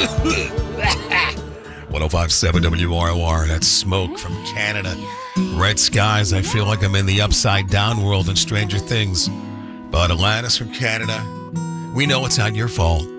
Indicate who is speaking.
Speaker 1: 1057 WROR. That's smoke from Canada. Red skies. I feel like I'm in the upside down world in Stranger Things. But Alanis from Canada. We know it's not your fault.